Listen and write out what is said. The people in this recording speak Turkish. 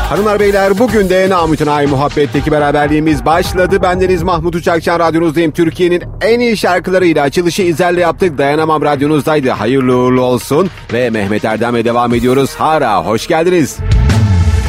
Hanımlar beyler, bugün de Namütenayi Muhabbet'teki beraberliğimiz başladı. Bendeniz Mahmut Uçakçan, radyonuzdayım. Türkiye'nin en iyi şarkılarıyla açılışı İzel'le yaptık. Dayanamam radyonuzdaydı. Hayırlı uğurlu olsun. Ve Mehmet Erdem'le devam ediyoruz. Hara, hoş geldiniz.